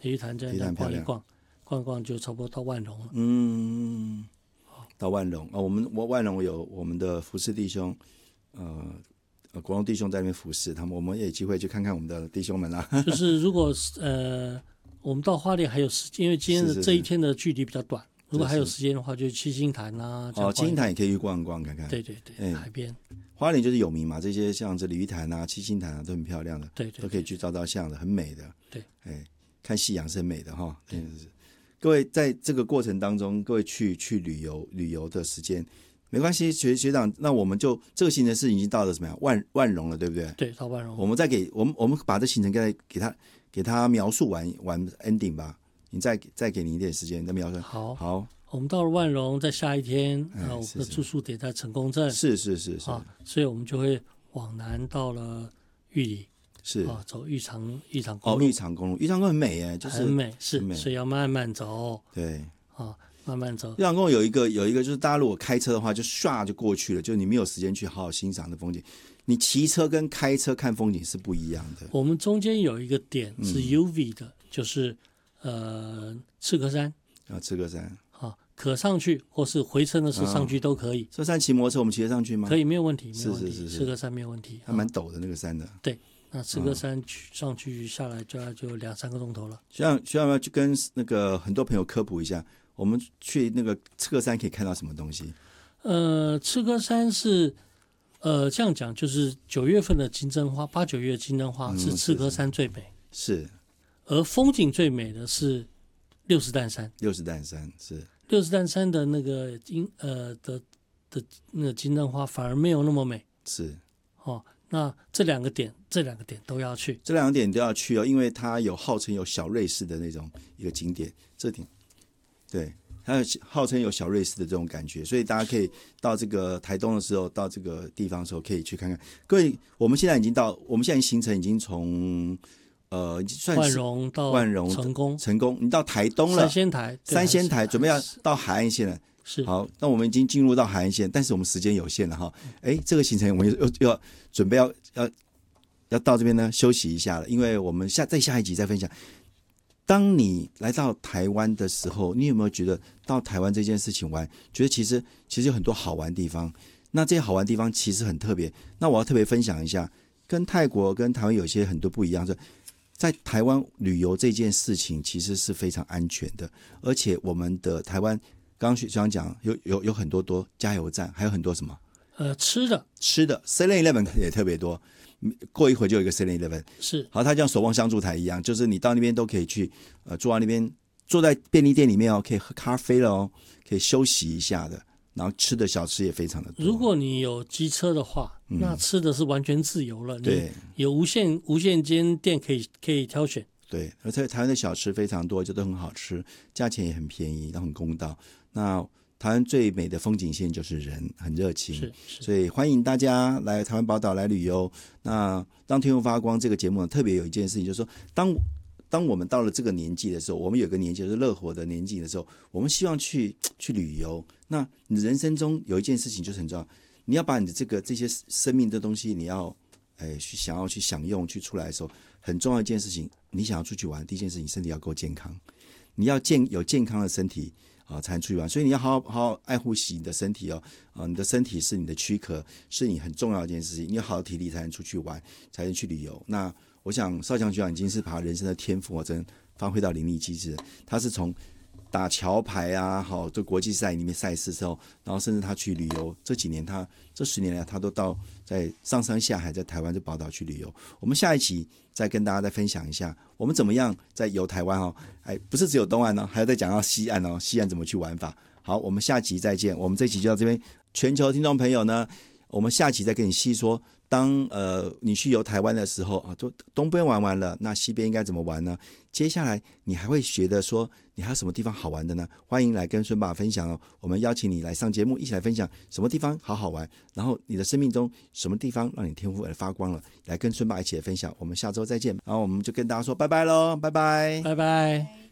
鲤鱼潭这样逛一逛，逛一逛就差不多到万隆了。 嗯，到万隆啊，我们万隆有我们的服侍弟兄，国龙弟兄在那边服侍他们，我们也有机会去看看我们的弟兄们啦。 就是如果我们到花莲还有时间，因为今天的这一天的距离比较短，如果还有时间的话，就七星潭啊。 七星潭也可以去逛逛看看。 对对对，海边。 花莲就是有名嘛，这些像这鲤鱼潭啊、七星潭啊都很漂亮的， 对对， 都可以去照相的，很美的。 对， 看夕阳是很美的哈。各位在这个过程当中，各位去旅游的时间没关系，学长，那我们就这个行程是已经到了什么样万隆了，对不对？ 对，到万隆。 我们再我们把这行程给他描述完 ending 吧。你再给你一点时间再描述。好， 我们到了万隆，在下一天我们的住宿点在成功镇。 是所以我们就会往南到了玉里。 是走玉长公路。 玉长公路很美耶，就是很美，所以要慢慢走。 对， 慢慢走。 玉长公路有一个就是大家如果开车的话，就唰就过去了，就你没有时间去好好欣赏的风景。你骑车跟开车看风景是不一样的。 我们中间有一个点是 UV 的，就是赤科山。 赤科山。 可上去或是回程的时候上去都可以。 这山骑摩托车我们骑得上去吗？ 可以，没有问题， 是赤科山没有问题。 还蛮陡的那个山的。 对。那赤科山上去下来就2-3个钟头了。 需要要去跟那个很多朋友科普一下，我们去那个赤科山可以看到什么东西？ 赤科山是这样讲，就是9月份的金针花，8、9月金针花是赤科山最美。 是。 而风景最美的是六十担山。 六十担山是。 六十担山的那个那个金针花反而没有那么美。 是。 那这两个点都要去。 这两个点都要去因为它号称有小瑞士的那种一个景点，这点对，它号称有小瑞士的这种感觉，所以大家可以到这个台东的时候，到这个地方的时候可以去看看。各位，我们现在行程已经从算是万荣成功， 你到台东了，三仙台准备要到海岸线了。 是。 好，那我们已经进入到海岸线，但是我们时间有限了哈。这个行程我们又要准备要到这边呢休息一下了，因为我们下一集再分享。当你来到台湾的时候，你有没有觉得到台湾这件事情玩，觉得其实有很多好玩的地方？那这些好玩的地方其实很特别。那我要特别分享一下，跟泰国跟台湾有些很多不一样，在台湾旅游这件事情其实是非常安全的，而且我们的台湾。刚刚学长讲有很多加油站，还有很多什么吃的 7-Eleven 也特别多，过一会就有一个 7-Eleven。 是。 好，它像守望相助台一样，就是你到那边都可以去坐在那边，坐在便利店里面可以喝咖啡了可以休息一下的，然后吃的小吃也非常的多。 如果你有机车的话，那吃的是完全自由了。 对， 有无限间店可以挑选。 对，而且台湾的小吃非常多，就都很好吃，价钱也很便宜，然后很公道。那台湾最美的风景线就是人，很热情，所以欢迎大家来台湾宝岛来旅游。那当天空发光这个节目呢，特别有一件事情，就是说，当我们到了这个年纪的时候，我们有个年纪就是乐活的年纪的时候，我们希望去旅游。那你人生中有一件事情就是很重要，你要把你的这些生命的东西，你要想要去享用去出来的时候，很重要一件事情，你想要出去玩，第一件事情，身体要够健康，你要有健康的身体才能出去玩。所以你要好好爱护你的身体你的身体是你的躯壳，是你很重要的一件事情。你有好的体力才能出去玩，才能去旅游。那我想少强局长已经是把人生的天赋真发挥到淋漓尽致。他是从打桥牌这国际赛里面赛事之后，然后甚至他去旅游，这10年来他都到在上山下海，在台湾这宝岛去旅游。我们下一期再跟大家再分享一下我们怎么样在游台湾不是只有东岸还要再讲到西岸西岸怎么去玩法。好，我们下集再见。我们这期就到这边，全球听众朋友呢，我们下集再跟你细说，当你去游台湾的时候东边玩完了，那西边应该怎么玩呢？接下来你还会觉得说你还有什么地方好玩的呢？欢迎来跟孙爸分享我们邀请你来上节目，一起来分享什么地方好玩，然后你的生命中什么地方让你天赋而发光了，来跟孙爸一起来分享。我们下周再见，然后我们就跟大家说拜拜咯，拜拜， 拜拜。